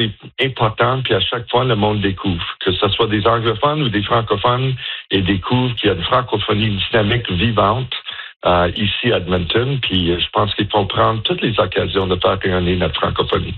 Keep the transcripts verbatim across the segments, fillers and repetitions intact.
c'est important, puis à chaque fois, le monde découvre, que ce soit des anglophones ou des francophones, et découvre qu'il y a une francophonie dynamique vivante euh, ici à Edmonton, puis je pense qu'il faut prendre toutes les occasions de faire rayonner notre francophonie.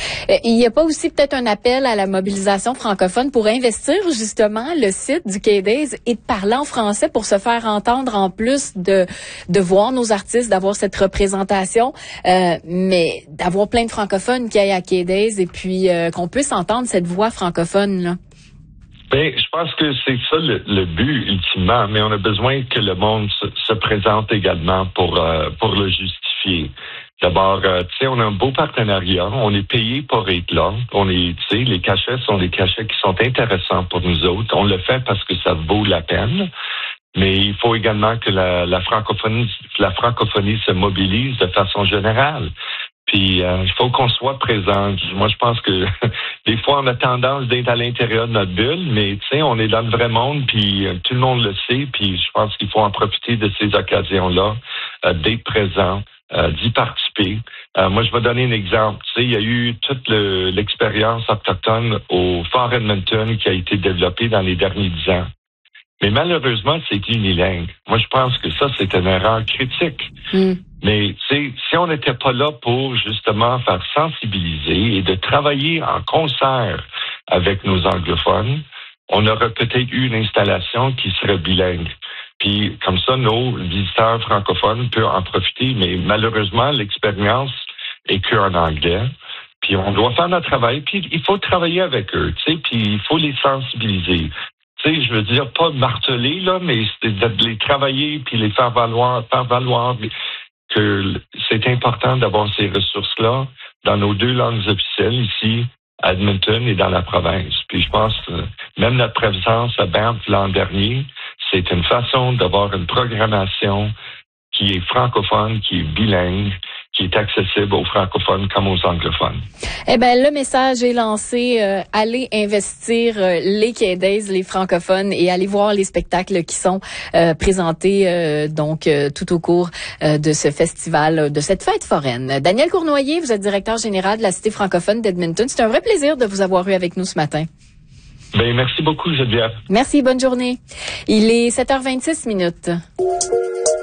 Il n'y a pas aussi peut-être un appel à la mobilisation francophone pour investir justement le site du K-Days et de parler en français pour se faire entendre en plus de de voir nos artistes, d'avoir cette représentation, euh, mais d'avoir plein de francophones qui aillent à K-Days et puis euh, qu'on puisse entendre cette voix francophone là. Ben, je pense que c'est ça le, le but ultimement, mais on a besoin que le monde se, se présente également pour euh, pour le justifier. D'abord, euh, tu sais, on a un beau partenariat, on est payé pour être là. On est, tu sais, les cachets sont des cachets qui sont intéressants pour nous autres. On le fait parce que ça vaut la peine. Mais il faut également que la, la francophonie, la francophonie se mobilise de façon générale. Puis euh, il faut qu'on soit présent. Moi, je pense que des fois, on a tendance d'être à l'intérieur de notre bulle, mais tu sais, on est dans le vrai monde, puis euh, tout le monde le sait. Puis je pense qu'il faut en profiter de ces occasions-là, euh, d'être présent, euh, d'y participer. Euh, moi, je vais donner un exemple. Tu sais, il y a eu toute le, l'expérience autochtone au Fort Edmonton qui a été développée dans les derniers dix ans. Mais malheureusement, c'est unilingue. Moi, je pense que ça, c'est une erreur critique. Mm. Mais tu sais, si on n'était pas là pour justement faire sensibiliser et de travailler en concert avec nos anglophones, on aurait peut-être eu une installation qui serait bilingue. Puis comme ça, nos visiteurs francophones peuvent en profiter. Mais malheureusement, l'expérience est qu'en anglais. Puis on doit faire notre travail. Puis il faut travailler avec eux, tu sais. Puis il faut les sensibiliser. Tu sais, je veux dire, pas marteler, là, mais c'est de les travailler puis les faire valoir, faire valoir que c'est important d'avoir ces ressources-là dans nos deux langues officielles ici, à Edmonton et dans la province. Puis je pense que même notre présence à Banff l'an dernier, c'est une façon d'avoir une programmation qui est francophone, qui est bilingue, qui est accessible aux francophones comme aux anglophones. Eh ben, le message est lancé. Euh, allez investir euh, les K-Days, les francophones, et allez voir les spectacles qui sont euh, présentés euh, donc euh, tout au cours euh, de ce festival, de cette fête foraine. Daniel Cournoyer, vous êtes directeur général de la Cité francophone d'Edmonton. C'est un vrai plaisir de vous avoir eu avec nous ce matin. Ben, merci beaucoup, Geneviève. Merci, bonne journée. Il est sept heures vingt-six minutes.